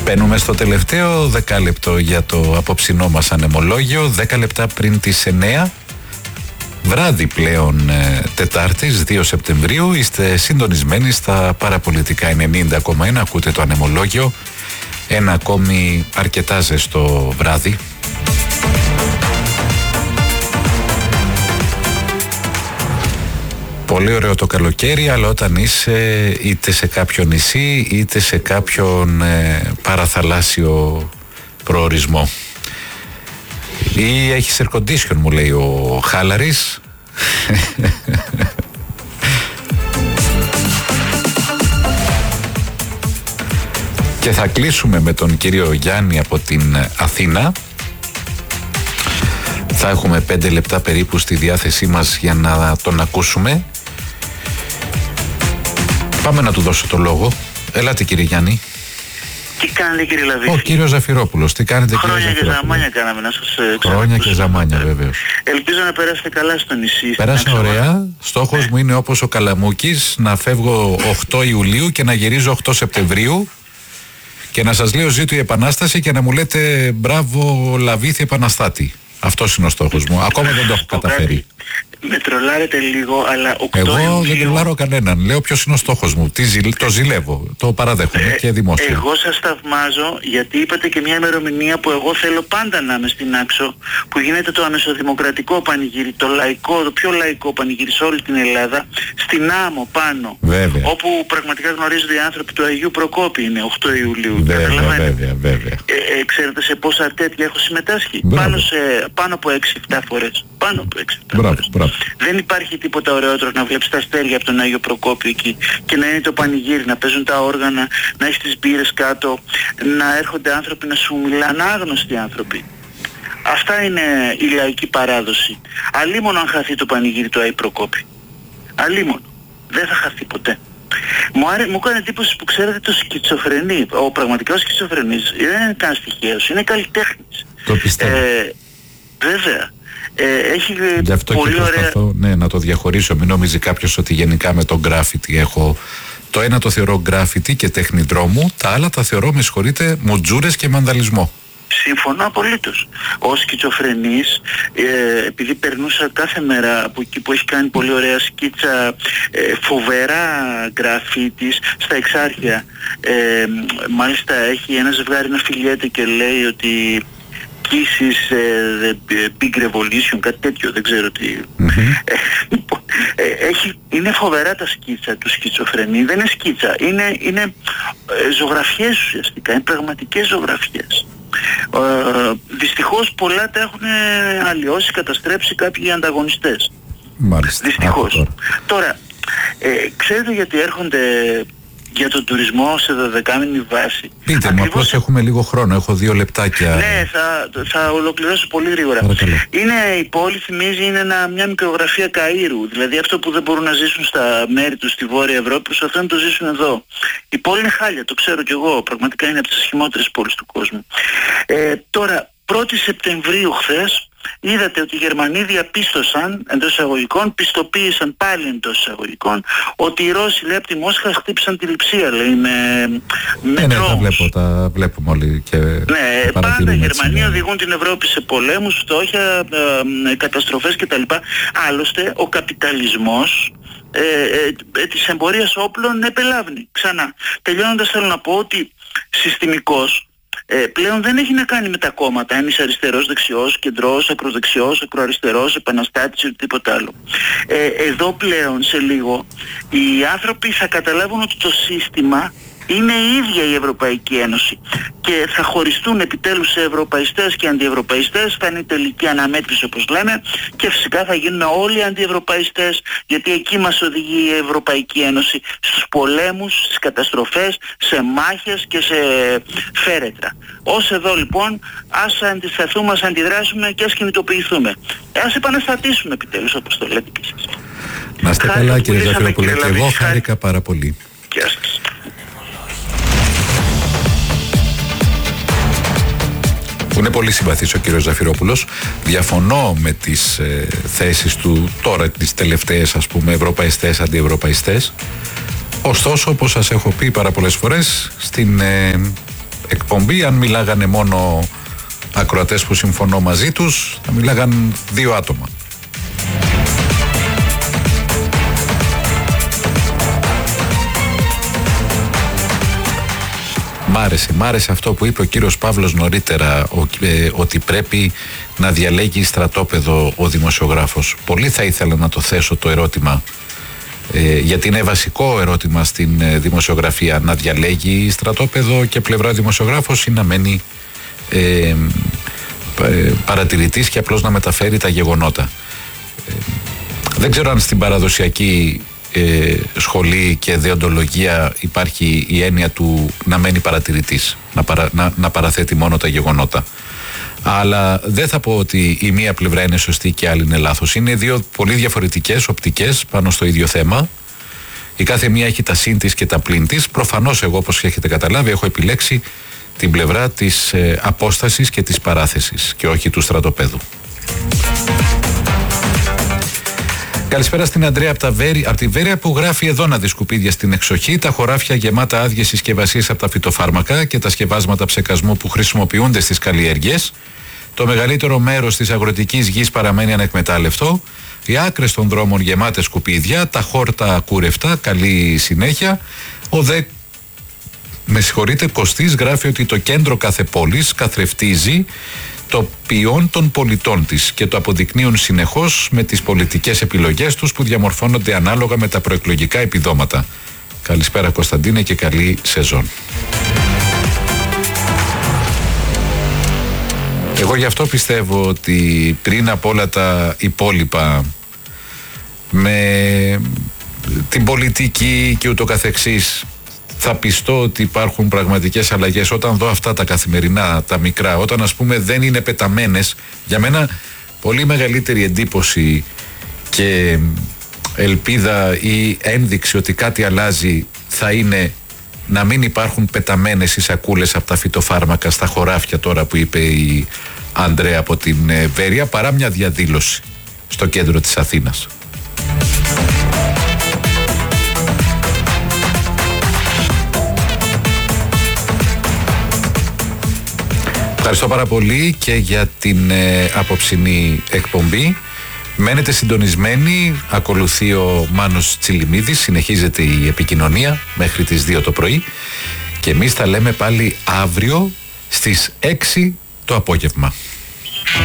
Μπαίνουμε στο τελευταίο δεκάλεπτο για το απόψινό μας ανεμολόγιο, 10 λεπτά πριν τις 9. Βράδυ πλέον Τετάρτης 2 Σεπτεμβρίου. Είστε συντονισμένοι στα παραπολιτικά 90,1. Ακούτε το ανεμολόγιο. Ένα ακόμη αρκετά ζεστό βράδυ. Πολύ ωραίο το καλοκαίρι, αλλά όταν είσαι είτε σε κάποιο νησί είτε σε κάποιον παραθαλάσσιο προορισμό. Ή έχεις air condition, μου λέει ο Χάλαρης. Και θα κλείσουμε με τον κύριο Γιάννη από την Αθήνα. Θα έχουμε 5 λεπτά περίπου στη διάθεσή μας για να τον ακούσουμε. Πάμε να του δώσω το λόγο. Ελάτε κύριε Γιάννη. Τι κάνετε κύριε Λαβίση? Ο κύριος Ζαφυρόπουλος. Τι κάνετε κύριε Χρόνια Ζαφυρόπουλο? και ζαμάνια κάναμε να σας Χρόνια και ζαμάνια βεβαίως. Ελπίζω να περάσετε καλά στο νησί. Πέρασα ωραία. Στόχος μου είναι όπως ο Καλαμούκης να φεύγω 8 Ιουλίου και να γυρίζω 8 Σεπτεμβρίου και να σας λέω ζήτω η Επανάσταση και να μου λέτε μπράβο Λαβίθη Επαναστάτη. Αυτός είναι ο στόχος μου. Ακόμα δεν το έχω καταφέρει. Με τρολάρετε λίγο, αλλά 8 Εγώ Ιουλίου... δεν τρολάρω κανέναν. Λέω ποιος είναι ο στόχος μου. Το ζηλεύω. Το παραδέχομαι και δημόσια. Εγώ σας θαυμάζω γιατί είπατε και μια ημερομηνία που εγώ θέλω πάντα να είμαι στην άξο, που γίνεται το αμεσοδημοκρατικό πανηγύρι, το λαϊκό, το πιο λαϊκό πανηγύρι σε όλη την Ελλάδα, στην Άμμο πάνω. Βέβαια. Όπου πραγματικά γνωρίζονται οι άνθρωποι του Αγίου Προκόπη, είναι 8 Ιουλίου. Βέβαια. Ξέρετε σε πόσα τέτοια έχω συμμετάσχει? Πάνω από 6-7 φορές. Πάνω από 6-7 φορές. Μπράβο. Δεν υπάρχει τίποτα ωραιότερο να βλέπεις τα αστέρια από τον Άγιο Προκόπιο εκεί και να είναι το πανηγύρι, να παίζουν τα όργανα, να έχεις τις μπύρες κάτω, να έρχονται άνθρωποι να σου μιλάνε, άγνωστοι άνθρωποι. Αυτά είναι η λαϊκή παράδοση. Αλίμονο αν χαθεί το πανηγύρι του Άγιου Προκόπη. Αλίμονο. Δεν θα χαθεί ποτέ. Μου έκανε εντύπωση που ξέρετε το σκιτσοφρενή. Ο πραγματικός σκιτσοφρενής δεν είναι καν στοιχείος, είναι καλλιτέχνης. Το πιστεύω. Βέβαια. Έχει γι' αυτό πολύ και προσπαθώ να το διαχωρίσω. Μην νομίζει κάποιος ότι γενικά με το γκράφιτι έχω. Το ένα το θεωρώ γκράφιτι και τέχνη δρόμου, τα άλλα τα θεωρώ, με συγχωρείτε, μουτζούρες και μανδαλισμό. Συμφωνώ απολύτως. Ο σκιτσοφρενής, επειδή περνούσα κάθε μέρα από εκεί που έχει κάνει πολύ ωραία σκίτσα, φοβερά γκραφίτης στα Εξάρχεια, μάλιστα έχει ένα ζευγάρι να φιλιέται και λέει ότι Kisses, the big revolution, κάτι τέτοιο, δεν ξέρω τι. Είναι φοβερά τα σκίτσα του σκιτσοφρενή, δεν είναι σκίτσα, είναι ζωγραφιές ουσιαστικά, είναι πραγματικές ζωγραφιές. Δυστυχώς πολλά τα έχουν αλλοιώσει, καταστρέψει κάποιοι ανταγωνιστές. Μάλιστα. Δυστυχώς. Τώρα, ξέρετε γιατί έρχονται για τον τουρισμό σε 12μηνη βάση? Πείτε μου, απλώς έχουμε λίγο χρόνο, έχω 2 λεπτάκια. Ναι, θα ολοκληρώσω πολύ γρήγορα. Η πόλη θυμίζει, είναι μια μικρογραφία Καΐρου, δηλαδή αυτό που δεν μπορούν να ζήσουν στα μέρη τους στη Βόρεια Ευρώπη, προσπαθούν να το ζήσουν εδώ. Η πόλη είναι χάλια, το ξέρω κι εγώ, πραγματικά είναι από τις χειμώτερες πόλεις του κόσμου. Τώρα, 1η Σεπτεμβρίου χθες, είδατε ότι οι Γερμανοί διαπίστωσαν, εντός εισαγωγικών, πιστοποίησαν πάλι εντός εισαγωγικών, ότι οι Ρώσοι, λέει, από τη Μόσχα χτύπησαν τη Λειψία, λέει, με τρόμους. Τα βλέπουμε όλοι και ναι, πάντα οι Γερμανοί οδηγούν την Ευρώπη σε πολέμους, φτώχεια, καταστροφές κτλ. Άλλωστε, ο καπιταλισμός της εμπορίας όπλων επελάβνει. Ξανά. Τελειώνοντας θέλω να πω ότι συστημικός πλέον δεν έχει να κάνει με τα κόμματα, αν είσαι αριστερός, δεξιός, κεντρός, ακροδεξιός, ακροαριστερός, επαναστάτης ή τίποτα άλλο. Εδώ πλέον σε λίγο οι άνθρωποι θα καταλάβουν ότι το σύστημα είναι η ίδια η Ευρωπαϊκή Ένωση και θα χωριστούν επιτέλους σε ευρωπαϊστές και αντιευρωπαϊστές, θα είναι η τελική αναμέτρηση όπως λέμε και φυσικά θα γίνουν όλοι αντιευρωπαϊστές, γιατί εκεί μας οδηγεί η Ευρωπαϊκή Ένωση, στους πολέμους, στις καταστροφές, σε μάχες και σε φέρετρα. Ως εδώ λοιπόν ας αντισταθούμε, ας αντιδράσουμε και ας κινητοποιηθούμε. Ας επαναστατήσουμε επιτέλους, όπως το λέτε κι εσείς. Να είστε καλά κύριε Ζαφυρόπουλε, και εγώ χάρηκα πάρα πολύ. Γεια σας. Είναι πολύ συμπαθής ο κύριος Ζαφυρόπουλος. Διαφωνώ με τις θέσεις του τώρα, τις τελευταίες ας πούμε ευρωπαϊστές, αντιευρωπαϊστές. Ωστόσο, όπως σας έχω πει πάρα πολλές φορές, στην εκπομπή. Αν μιλάγανε μόνο ακροατές που συμφωνώ μαζί τους, θα μιλάγαν 2 άτομα. Μ' άρεσε αυτό που είπε ο κύριος Παύλος νωρίτερα, ότι πρέπει να διαλέγει στρατόπεδο ο δημοσιογράφος. Πολύ θα ήθελα να το θέσω το ερώτημα, γιατί είναι βασικό ερώτημα στην δημοσιογραφία, να διαλέγει στρατόπεδο και πλευρά δημοσιογράφος ή να μένει παρατηρητής και απλώς να μεταφέρει τα γεγονότα. Δεν ξέρω αν στην παραδοσιακή σχολή και δεοντολογία υπάρχει η έννοια του να μένει παρατηρητής, να παραθέτει μόνο τα γεγονότα. Αλλά δεν θα πω ότι η μία πλευρά είναι σωστή και η άλλη είναι λάθος. Είναι 2 πολύ διαφορετικές οπτικές πάνω στο ίδιο θέμα. Η κάθε μία έχει τα συν της και τα πλην της. Προφανώς εγώ, όπως έχετε καταλάβει, έχω επιλέξει την πλευρά της απόστασης και της παράθεσης και όχι του στρατοπέδου. Καλησπέρα στην Αντρέα από τη Βέρεια που γράφει: εδώ να δει σκουπίδια στην εξοχή, τα χωράφια γεμάτα άδειες συσκευασίες από τα φυτοφάρμακα και τα σκευάσματα ψεκασμού που χρησιμοποιούνται στις καλλιέργειες. Το μεγαλύτερο μέρος της αγροτικής γης παραμένει ανεκμετάλλευτο. Οι άκρες των δρόμων γεμάτες σκουπίδια, τα χόρτα ακούρευτα. Καλή συνέχεια. Κωστής γράφει ότι το κέντρο κάθε πόλης καθρεφτίζει το ποιόν των πολιτών της και το αποδεικνύουν συνεχώς με τις πολιτικές επιλογές τους που διαμορφώνονται ανάλογα με τα προεκλογικά επιδόματα. Καλησπέρα Κωνσταντίνε και καλή σεζόν. Εγώ γι' αυτό πιστεύω ότι πριν από όλα τα υπόλοιπα, με την πολιτική και ούτω καθεξής, θα πιστώ ότι υπάρχουν πραγματικές αλλαγές όταν δω αυτά τα καθημερινά, τα μικρά, όταν ας πούμε δεν είναι πεταμένες. Για μένα πολύ μεγαλύτερη εντύπωση και ελπίδα ή ένδειξη ότι κάτι αλλάζει θα είναι να μην υπάρχουν πεταμένες οι σακούλες από τα φυτοφάρμακα στα χωράφια, τώρα που είπε η Ανδρέα από την Βέρεια, παρά μια διαδήλωση στο κέντρο της Αθήνας. Ευχαριστώ πάρα πολύ και για την απόψινή εκπομπή. Μένετε συντονισμένοι, ακολουθεί ο Μάνος Τσιλιμίδης, συνεχίζεται η επικοινωνία μέχρι τις 2 το πρωί και εμείς θα λέμε πάλι αύριο στις 6 το απόγευμα.